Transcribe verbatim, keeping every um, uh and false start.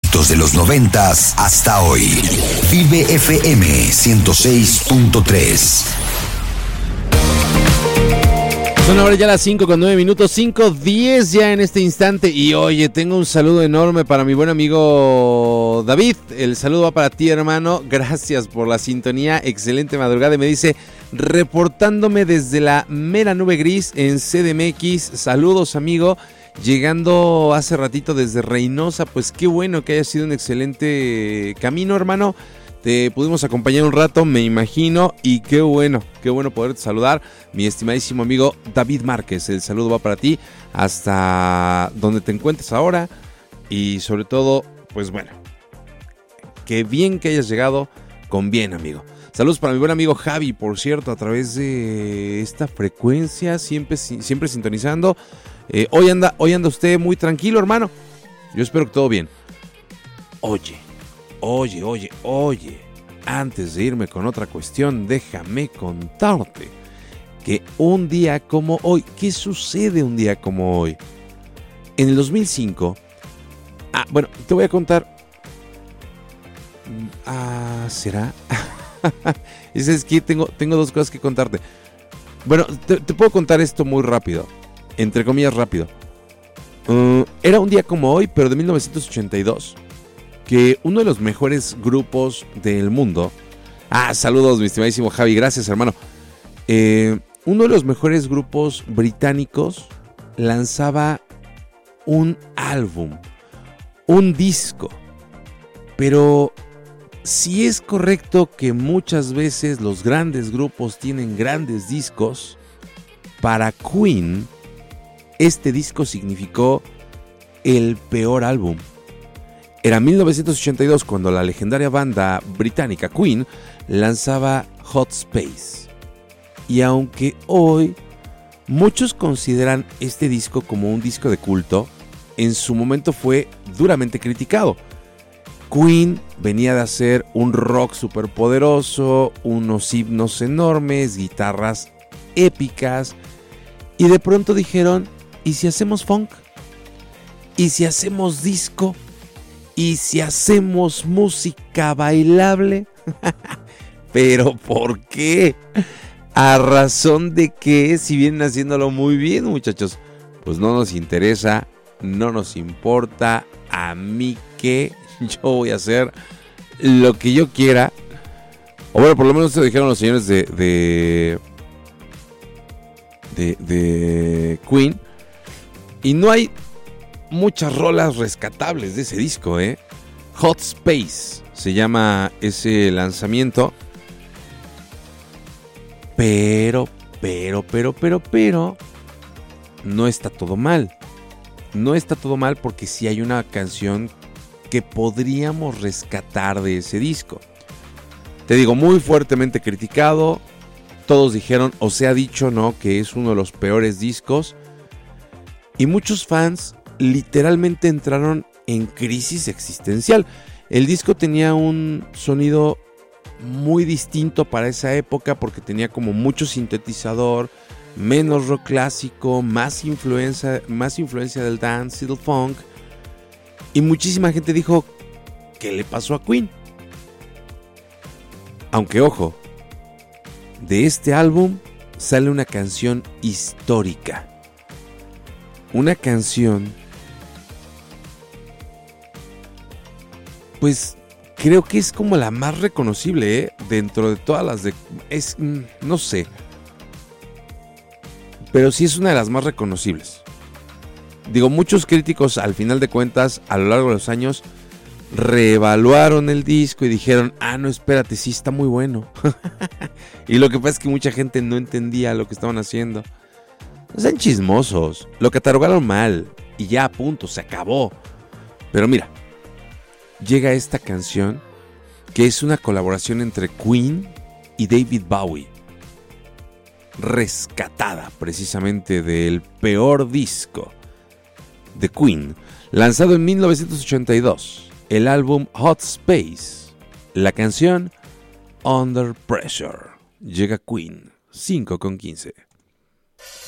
éxitos de los noventas hasta hoy. Vive F M ciento seis punto tres. Son ahora ya las cinco con nueve minutos, cinco diez ya en este instante. Y oye, tengo un saludo enorme para mi buen amigo David. El saludo va para ti, hermano. Gracias por la sintonía. Excelente madrugada. Y me dice, reportándome desde la mera nube gris en C D M X. Saludos, amigo. Llegando hace ratito desde Reynosa. Pues qué bueno que haya sido un excelente camino, hermano. Te pudimos acompañar un rato, me imagino, y qué bueno, qué bueno poderte saludar, mi estimadísimo amigo David Márquez. El saludo va para ti hasta donde te encuentres ahora y sobre todo, pues bueno, qué bien que hayas llegado con bien, amigo. Saludos para mi buen amigo Javi, por cierto, a través de esta frecuencia, siempre, siempre sintonizando. Eh, hoy anda, hoy anda usted muy tranquilo, hermano. Yo espero que todo bien. Oye. Oye, oye, oye, antes de irme con otra cuestión, déjame contarte que un día como hoy, ¿qué sucede un día como hoy? En el dos mil cinco, ah, bueno, te voy a contar, ah, ¿será? Es que tengo, tengo dos cosas que contarte. Bueno, te, te puedo contar esto muy rápido, entre comillas rápido. Uh, era un día como hoy, pero de mil novecientos ochenta y dos. Que uno de los mejores grupos del mundo... Ah, saludos, mi estimadísimo Javi, gracias, hermano. Eh, uno de los mejores grupos británicos lanzaba un álbum, un disco. Pero si es correcto que muchas veces los grandes grupos tienen grandes discos, para Queen, este disco significó el peor álbum. Era mil novecientos ochenta y dos cuando la legendaria banda británica Queen lanzaba Hot Space. Y aunque hoy muchos consideran este disco como un disco de culto, en su momento fue duramente criticado. Queen venía de hacer un rock superpoderoso, unos himnos enormes, guitarras épicas, y de pronto dijeron, ¿y si hacemos funk? ¿Y si hacemos disco? ¿Y si hacemos música bailable? ¿Pero por qué? ¿A razón de qué? Si vienen haciéndolo muy bien, muchachos. Pues no nos interesa, no nos importa. A mí qué, yo voy a hacer lo que yo quiera. O bueno, por lo menos se lo dijeron los señores de de, de de Queen. Y no hay muchas rolas rescatables de ese disco, ¿eh? Hot Space se llama ese lanzamiento. Pero, pero, pero, pero, pero, no está todo mal. No está todo mal porque sí hay una canción que podríamos rescatar de ese disco. Te digo, muy fuertemente criticado. Todos dijeron, o se ha dicho, ¿no?, que es uno de los peores discos. Y muchos fans literalmente entraron en crisis existencial. El disco tenía un sonido muy distinto para esa época porque tenía como mucho sintetizador, menos rock clásico, más influencia, más influencia del dance y del funk. Y muchísima gente dijo, ¿qué le pasó a Queen? Aunque ojo, de este álbum sale una canción histórica. Una canción, pues creo que es como la más reconocible, ¿eh? Dentro de todas las de... Es, no sé. Pero sí es una de las más reconocibles. Digo, muchos críticos al final de cuentas, a lo largo de los años, reevaluaron el disco y dijeron, ah, no, espérate, sí está muy bueno. Y lo que pasa es que mucha gente no entendía lo que estaban haciendo. No sean chismosos, lo catalogaron mal y ya, a punto, se acabó. Pero mira, llega esta canción que es una colaboración entre Queen y David Bowie, rescatada precisamente del peor disco de Queen, lanzado en mil novecientos ochenta y dos, el álbum Hot Space, la canción Under Pressure. Llega Queen, cinco con quince.